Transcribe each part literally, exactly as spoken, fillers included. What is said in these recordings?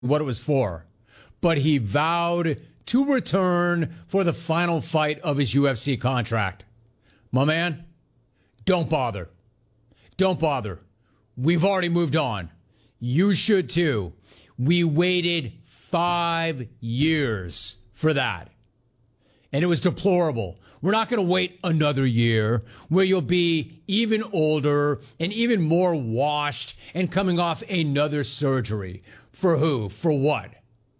what it was for, but he vowed to return for the final fight of his U F C contract. My man, don't bother. Don't bother. We've already moved on. You should too. We waited five years for that. And it was deplorable. We're not going to wait another year where you'll be even older and even more washed and coming off another surgery. For who? For what?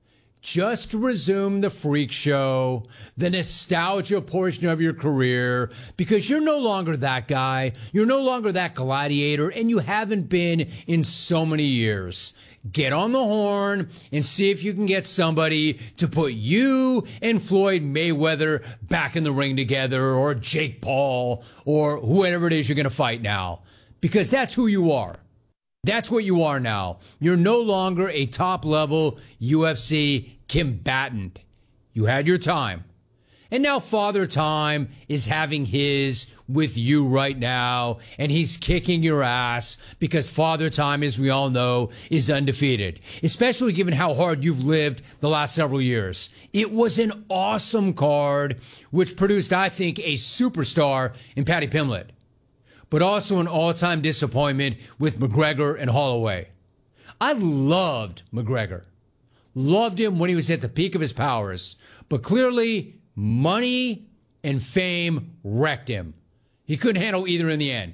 Just resume the freak show, the nostalgia portion of your career, because you're no longer that guy. You're no longer that gladiator, and you haven't been in so many years. Get on the horn and see if you can get somebody to put you and Floyd Mayweather back in the ring together, or Jake Paul, or whoever it is you're going to fight now, because that's who you are. That's what you are now. You're no longer a top-level U F C combatant. You had your time. And now Father Time is having his with you right now, and he's kicking your ass because Father Time, as we all know, is undefeated, especially given how hard you've lived the last several years. It was an awesome card, which produced, I think, a superstar in Paddy Pimblett, but also an all-time disappointment with McGregor and Holloway. I loved McGregor. Loved him when he was at the peak of his powers. But clearly, money and fame wrecked him. He couldn't handle either in the end.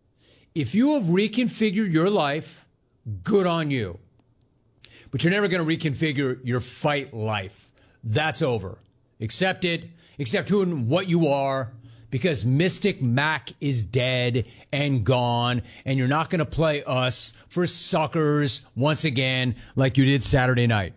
If you have reconfigured your life, good on you. But you're never going to reconfigure your fight life. That's over. Accept it. Accept who and what you are. Because Mystic Mac is dead and gone, and you're not going to play us for suckers once again like you did Saturday night.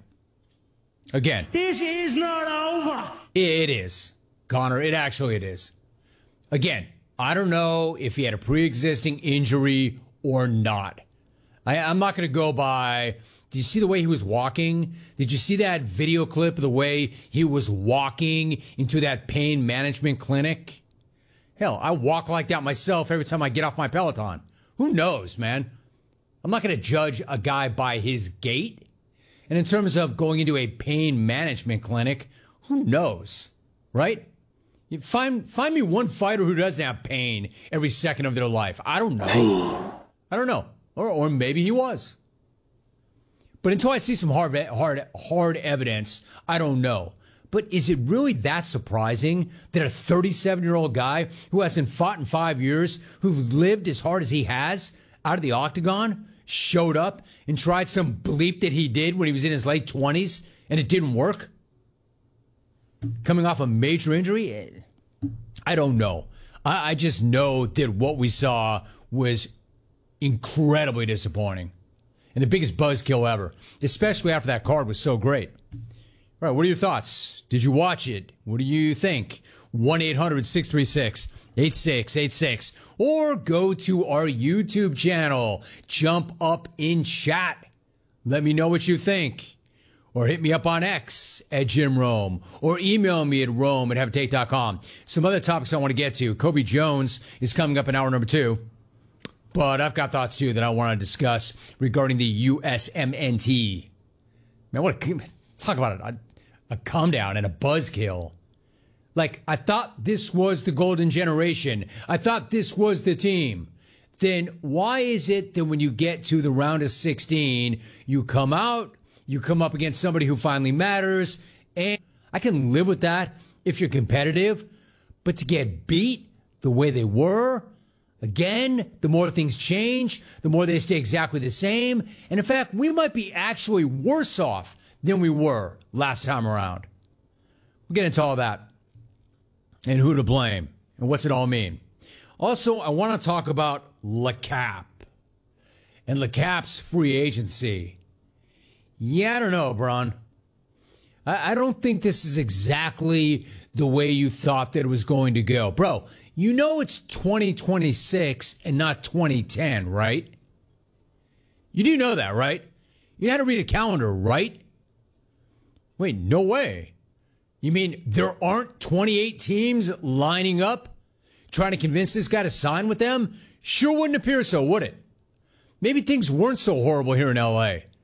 Again. This is not over. It is, Connor. It actually it is. Again, I don't know if he had a pre-existing injury or not. I, I'm not going to go by... Did you see the way he was walking? Did you see that video clip of the way he was walking into that pain management clinic? Hell, I walk like that myself every time I get off my Peloton. Who knows, man? I'm not going to judge a guy by his gait. And in terms of going into a pain management clinic, who knows, right? You find find me one fighter who doesn't have pain every second of their life. I don't know. I don't know. Or or maybe he was. But until I see some hard hard hard evidence, I don't know. But is it really that surprising that a thirty-seven-year-old guy who hasn't fought in five years, who's lived as hard as he has out of the octagon, showed up and tried some bleep that he did when he was in his late twenties and it didn't work? Coming off a major injury? I don't know. I, I just know that what we saw was incredibly disappointing and the biggest buzzkill ever, especially after that card was so great. All right, what are your thoughts? Did you watch it? What do you think? one eight hundred six three six eight six eight six. Or go to our YouTube channel. Jump up in chat. Let me know what you think. Or hit me up on X at Jim Rome. Or email me at rome at have a take dot com. Some other topics I want to get to. Kobe Jones is coming up in hour number two. But I've got thoughts, too, that I want to discuss regarding the U S M N T. Man, what a... Talk about it. A, a calm down and a buzzkill. Like, I thought this was the golden generation. I thought this was the team. Then why is it that when you get to the round of sixteen, you come out, you come up against somebody who finally matters, and I can live with that if you're competitive, but to get beat the way they were, again, the more things change, the more they stay exactly the same. And in fact, we might be actually worse off than we were last time around. We'll get into all that and who to blame and what's it all mean. Also, I want to talk about Le Cap and Le Cap's free agency. Yeah, I don't know, Bron. I, I don't think this is exactly the way you thought that it was going to go. Bro, you know it's twenty twenty-six and not twenty ten, right? You do know that, right? You know how to read a calendar, right? Wait, no way. You mean there aren't twenty-eight teams lining up trying to convince this guy to sign with them? Sure wouldn't appear so, would it? Maybe things weren't so horrible here in L A.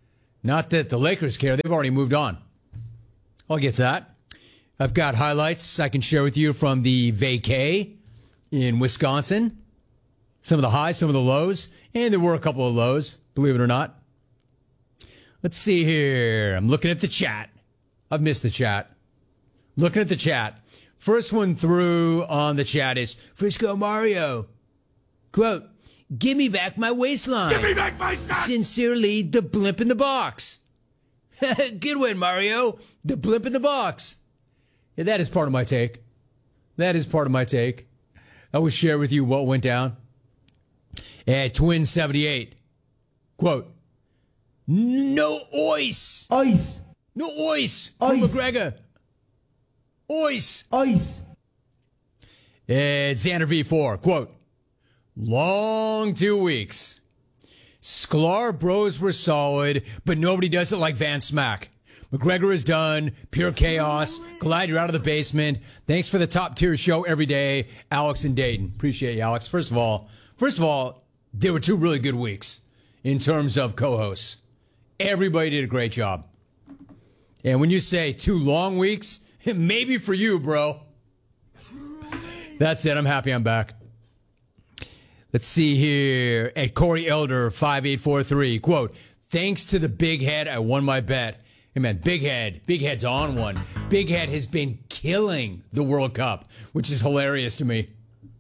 Not that the Lakers care. They've already moved on. I'll get to that. I've got highlights I can share with you from the vacay in Wisconsin. Some of the highs, some of the lows. And there were a couple of lows, believe it or not. Let's see here. I'm looking at the chat. I've missed the chat. Looking at the chat. First one through on the chat is Frisco Mario. Quote, give me back my waistline. Give me back my shot. Sincerely, the blimp in the box. Good one, Mario. The blimp in the box. Yeah, that is part of my take. That is part of my take. I will share with you what went down. At Twin seventy-eight. Quote, no ois. Ice. No ois from Ice. McGregor. Ois. Ice. At Xander V four. Quote, long two weeks. Sklar bros were solid, but nobody does it like Van Smack. McGregor is done. Pure chaos. Glad you're out of the basement. Thanks for the top tier show every day, Alex and Dayton. Appreciate you, Alex. First of all, first of all, there were two really good weeks in terms of co-hosts. Everybody did a great job. And when you say two long weeks, maybe for you, bro. That's it. I'm happy I'm back. Let's see here. At Corey Elder, five eight four three. Quote, thanks to the big head, I won my bet. Hey, man, Big Head. Big Head's on one. Big Head has been killing the World Cup, which is hilarious to me.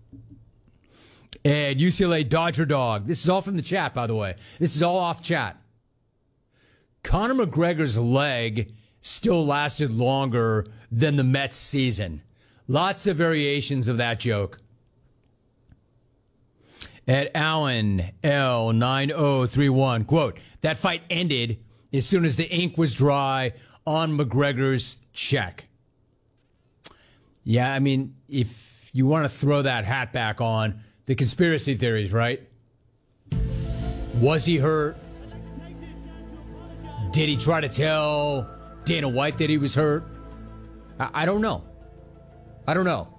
And U C L A Dodger Dog. This is all from the chat, by the way. This is all off chat. Conor McGregor's leg still lasted longer than the Mets season. Lots of variations of that joke. At Allen L nine oh three one, quote, that fight ended as soon as the ink was dry on McGregor's check. Yeah, I mean, if you want to throw that hat back on, the conspiracy theories, right? Was he hurt? Did he try to tell Dana White that he was hurt? I, I don't know. I don't know.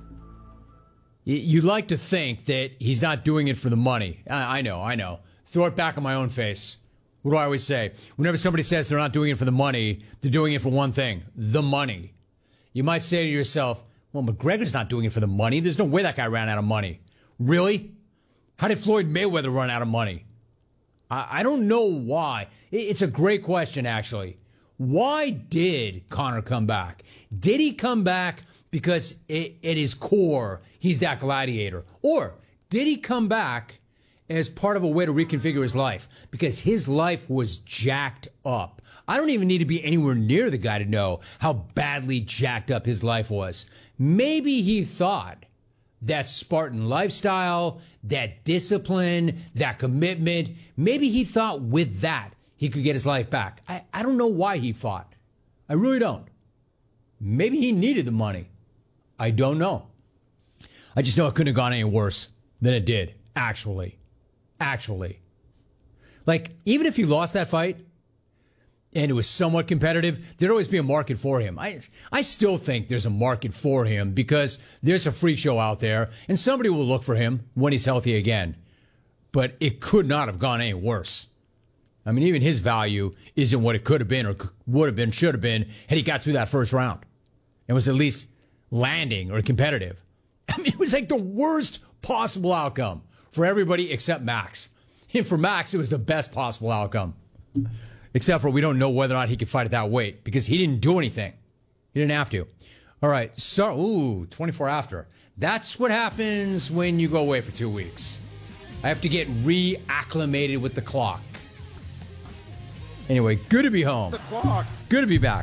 You'd like to think that he's not doing it for the money. I, I know, I know. Throw it back in my own face. What do I always say? Whenever somebody says they're not doing it for the money, they're doing it for one thing, the money. You might say to yourself, well, McGregor's not doing it for the money. There's no way that guy ran out of money. Really? How did Floyd Mayweather run out of money? I, I don't know why. It, it's a great question, actually. Why did Conor come back? Did he come back because it, at his core, he's that gladiator? Or did he come back as part of a way to reconfigure his life? Because his life was jacked up. I don't even need to be anywhere near the guy to know how badly jacked up his life was. Maybe he thought that Spartan lifestyle, that discipline, that commitment, maybe he thought with that he could get his life back. I, I don't know why he fought. I really don't. Maybe he needed the money. I don't know. I just know it couldn't have gone any worse than it did, actually. Actually. Like, even if he lost that fight and it was somewhat competitive, there'd always be a market for him. I I still think there's a market for him because there's a freak show out there and somebody will look for him when he's healthy again. But it could not have gone any worse. I mean, even his value isn't what it could have been or would have been, should have been had he got through that first round and was at least landing or competitive. I mean, it was like the worst possible outcome for everybody except Max. And for Max, it was the best possible outcome. Except for we don't know whether or not he could fight at that weight because he didn't do anything. He didn't have to. All right. So, ooh, twenty-four after. That's what happens when you go away for two weeks. I have to get reacclimated with the clock. Anyway, good to be home. The clock. Good to be back.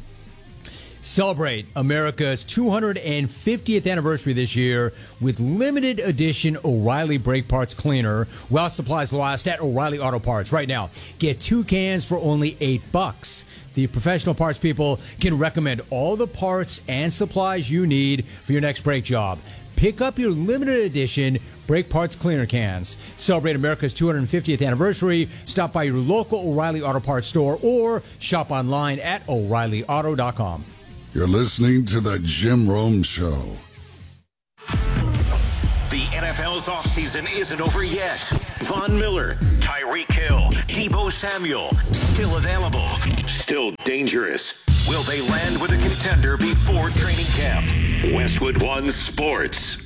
Celebrate America's two hundred fiftieth anniversary this year with limited edition O'Reilly Brake Parts Cleaner while supplies last at O'Reilly Auto Parts. Right now, get two cans for only eight bucks. The professional parts people can recommend all the parts and supplies you need for your next brake job. Pick up your limited edition Brake Parts Cleaner cans. Celebrate America's two hundred fiftieth anniversary. Stop by your local O'Reilly Auto Parts store or shop online at O'Reilly Auto dot com. You're listening to the Jim Rome Show. The N F L's offseason isn't over yet. Von Miller, Tyreek Hill, Deebo Samuel, still available, still dangerous. Will they land with a contender before training camp? Westwood One Sports.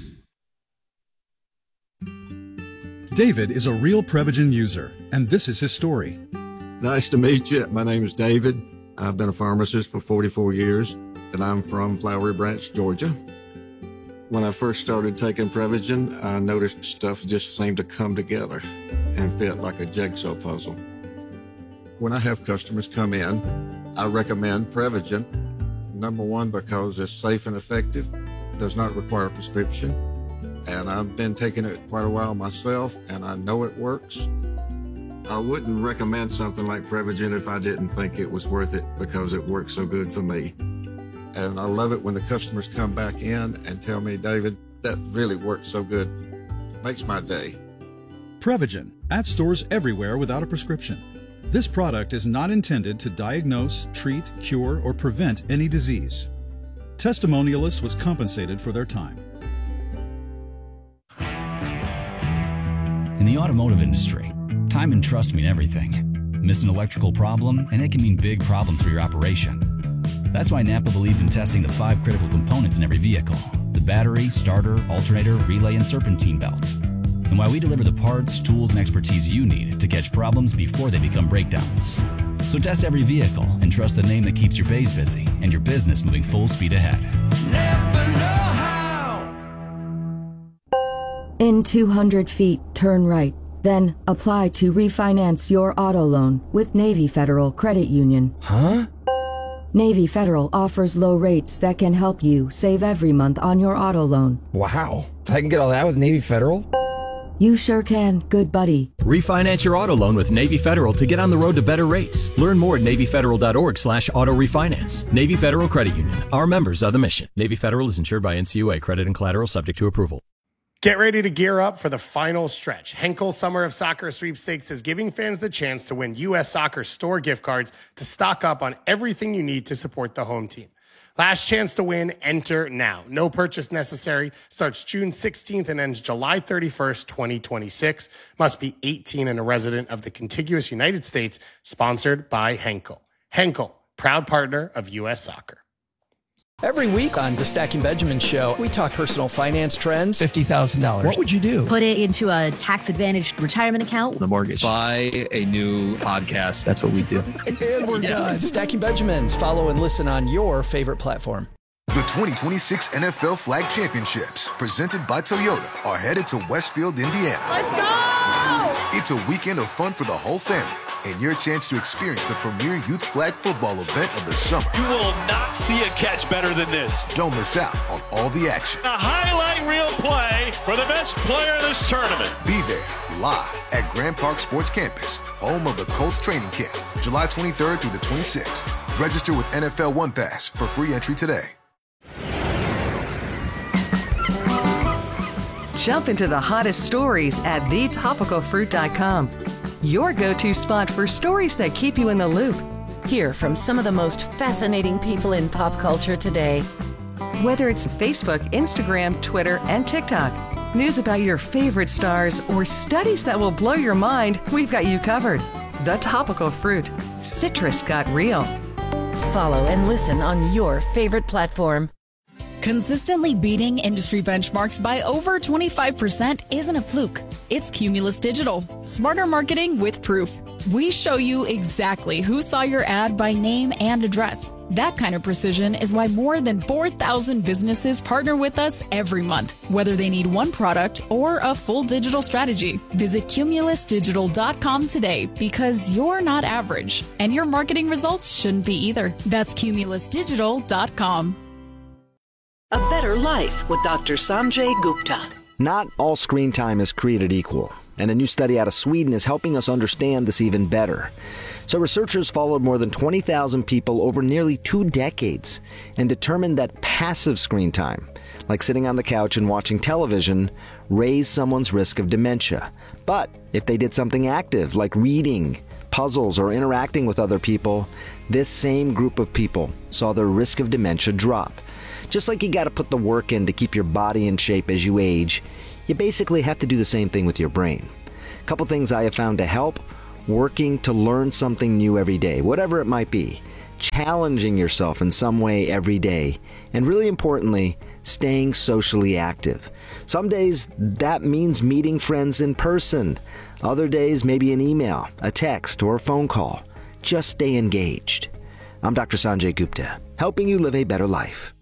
David is a real Prevagen user, and this is his story. Nice to meet you. My name is David. I've been a pharmacist for forty-four years, and I'm from Flowery Branch, Georgia. When I first started taking Prevagen, I noticed stuff just seemed to come together and fit like a jigsaw puzzle. When I have customers come in, I recommend Prevagen. Number one, because it's safe and effective, does not require a prescription, and I've been taking it quite a while myself, and I know it works. I wouldn't recommend something like Prevagen if I didn't think it was worth it because it works so good for me. And I love it when the customers come back in and tell me, David, that really works so good. Makes my day. Prevagen, at stores everywhere without a prescription. This product is not intended to diagnose, treat, cure, or prevent any disease. Testimonialist was compensated for their time. In the automotive industry, time and trust mean everything. Miss an electrical problem, and it can mean big problems for your operation. That's why Napa believes in testing the five critical components in every vehicle: the battery, starter, alternator, relay, and serpentine belt. And why we deliver the parts, tools, and expertise you need to catch problems before they become breakdowns. So test every vehicle and trust the name that keeps your bays busy and your business moving full speed ahead. Napa know-how. In two hundred feet, turn right. Then apply to refinance your auto loan with Navy Federal Credit Union. Huh? Navy Federal offers low rates that can help you save every month on your auto loan. Wow. I can get all that with Navy Federal? You sure can, good buddy. Refinance your auto loan with Navy Federal to get on the road to better rates. Learn more at NavyFederal.org slash auto refinance. Navy Federal Credit Union. Our members are the mission. Navy Federal is insured by N C U A. Credit and collateral subject to approval. Get ready to gear up for the final stretch. Henkel Summer of Soccer Sweepstakes is giving fans the chance to win U S Soccer store gift cards to stock up on everything you need to support the home team. Last chance to win, enter now. No purchase necessary. Starts June sixteenth and ends July thirty-first, twenty twenty-six. Must be eighteen and a resident of the contiguous United States. Sponsored by Henkel. Henkel, proud partner of U S Soccer. Every week on the Stacking Benjamin Show, we talk personal finance trends. fifty thousand dollars. What would you do? Put it into a tax-advantaged retirement account. The mortgage. Buy a new podcast. That's what we do. And we're done. Stacking Benjamins. Follow and listen on your favorite platform. The twenty twenty-six N F L Flag Championships, presented by Toyota, are headed to Westfield, Indiana. Let's go! It's a weekend of fun for the whole family, and your chance to experience the premier youth flag football event of the summer. You will not see a catch better than this. Don't miss out on all the action. A highlight reel play for the best player in this tournament. Be there live at Grand Park Sports Campus, home of the Colts training camp, July twenty-third through the twenty-sixth. Register with N F L One Pass for free entry today. Jump into the hottest stories at the topical fruit dot com. Your go-to spot for stories that keep you in the loop. Hear from some of the most fascinating people in pop culture today. Whether it's Facebook, Instagram, Twitter, and TikTok, news about your favorite stars, or studies that will blow your mind, we've got you covered. The Topical Fruit. Citrus got real. Follow and listen on your favorite platform. Consistently beating industry benchmarks by over twenty-five percent isn't a fluke. It's Cumulus Digital. Smarter marketing with proof. We show you exactly who saw your ad by name and address. That kind of precision is why more than four thousand businesses partner with us every month, whether they need one product or a full digital strategy. Visit Cumulus Digital dot com today, because you're not average, and your marketing results shouldn't be either. That's Cumulus Digital dot com. A Better Life with Doctor Sanjay Gupta. Not all screen time is created equal, and a new study out of Sweden is helping us understand this even better. So researchers followed more than twenty thousand people over nearly two decades and determined that passive screen time, like sitting on the couch and watching television, raised someone's risk of dementia. But if they did something active, like reading, puzzles, or interacting with other people, this same group of people saw their risk of dementia drop. Just like you got to put the work in to keep your body in shape as you age, You basically have to do the same thing with your brain. A couple things I have found to help: working to learn something new every day, whatever it might be, challenging yourself in some way every day, and really importantly, staying socially active. Some days that means meeting friends in person. Other days, maybe an email, a text, or a phone call. Just stay engaged. I'm Doctor Sanjay Gupta, helping you live a better life.